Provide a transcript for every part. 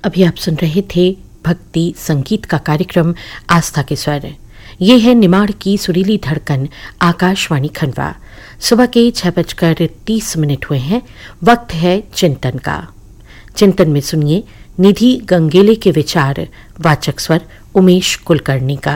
अभी आप सुन रहे थे भक्ति संगीत का कार्यक्रम आस्था के स्वर। ये है निमाड़ की सुरीली धड़कन आकाशवाणी खंडवा। सुबह के 6:30 हुए हैं। वक्त है चिंतन का। चिंतन में सुनिए निधि गंगेले के विचार। वाचक स्वर उमेश कुलकर्णी का।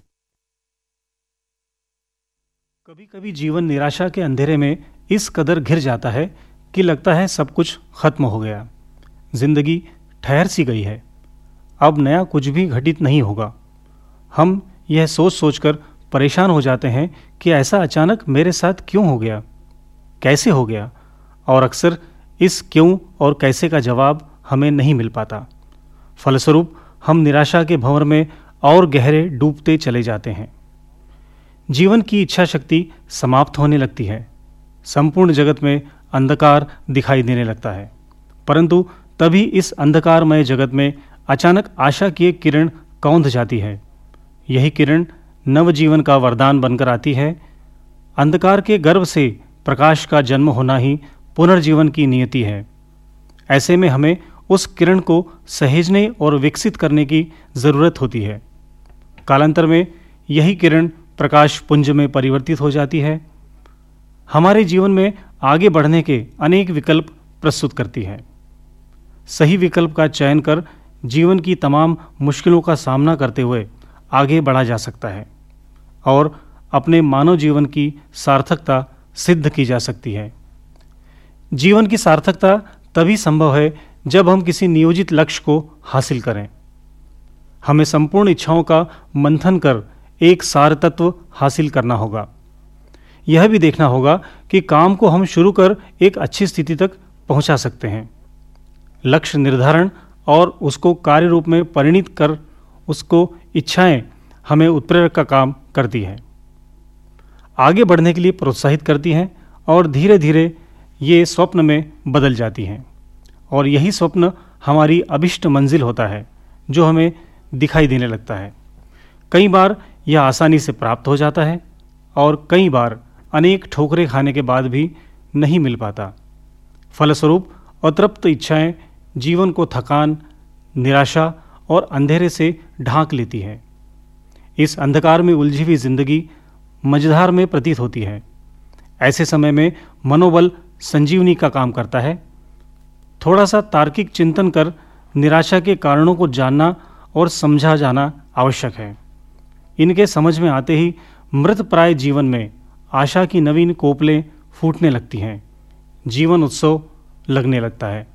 कभी कभी जीवन निराशा के अंधेरे में इस कदर घिर जाता है कि लगता है सब कुछ खत्म हो गया, जिंदगी ठहर सी गई है, अब नया कुछ भी घटित नहीं होगा। हम यह सोच सोचकर परेशान हो जाते हैं कि ऐसा अचानक मेरे साथ क्यों हो गया, कैसे हो गया, और अक्सर इस क्यों और कैसे का जवाब हमें नहीं मिल पाता। फलस्वरूप हम निराशा के भंवर में और गहरे डूबते चले जाते हैं। जीवन की इच्छा शक्ति समाप्त होने लगती है। संपूर्ण जगत में अंधकार दिखाई देने लगता है। परंतु तभी इस अंधकारमय जगत में अचानक आशा की एक किरण कौंध जाती है। यही किरण नवजीवन का वरदान बनकर आती है। अंधकार के गर्भ से प्रकाश का जन्म होना ही पुनर्जीवन की नियति है। ऐसे में हमें उस किरण को सहेजने और विकसित करने की जरूरत होती है। कालांतर में यही किरण प्रकाश पुंज में परिवर्तित हो जाती है। हमारे जीवन में आगे बढ़ने के अनेक विकल्प प्रस्तुत करती है। सही विकल्प का चयन कर जीवन की तमाम मुश्किलों का सामना करते हुए आगे बढ़ा जा सकता है और अपने मानव जीवन की सार्थकता सिद्ध की जा सकती है। जीवन की सार्थकता तभी संभव है जब हम किसी नियोजित लक्ष्य को हासिल करें। हमें संपूर्ण इच्छाओं का मंथन कर एक सार तत्व हासिल करना होगा। यह भी देखना होगा कि काम को हम शुरू कर एक अच्छी स्थिति तक पहुंचा सकते हैं। लक्ष्य निर्धारण और उसको कार्य रूप में परिणित कर उसको इच्छाएं हमें उत्प्रेरक का काम करती है, आगे बढ़ने के लिए प्रोत्साहित करती हैं और धीरे धीरे ये स्वप्न में बदल जाती हैं। और यही स्वप्न हमारी अभिष्ट मंजिल होता है जो हमें दिखाई देने लगता है। कई बार यह आसानी से प्राप्त हो जाता है और कई बार अनेक ठोकरें खाने के बाद भी नहीं मिल पाता। फलस्वरूप अतृप्त इच्छाएं जीवन को थकान, निराशा और अंधेरे से ढांक लेती है। इस अंधकार में उलझी हुई जिंदगी मझधार में प्रतीत होती है। ऐसे समय में मनोबल संजीवनी का काम करता है। थोड़ा सा तार्किक चिंतन कर निराशा के कारणों को जानना और समझा जाना आवश्यक है। इनके समझ में आते ही मृत प्राय जीवन में आशा की नवीन कोपलें फूटने लगती हैं, जीवन उत्सव लगने लगता है।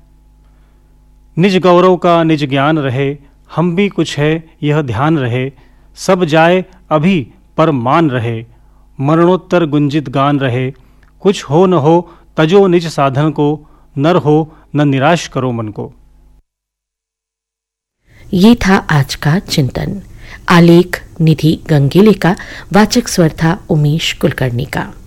निज गौरव का निज ज्ञान रहे, हम भी कुछ है यह ध्यान रहे, सब जाए अभी पर मान रहे, मरणोत्तर गुंजित गान रहे, कुछ हो न हो तजो निज साधन को, नर हो न निराश करो मन को। ये था आज का चिंतन। आलेख निधि गंगेले का। वाचक स्वर था उमेश कुलकर्णी का।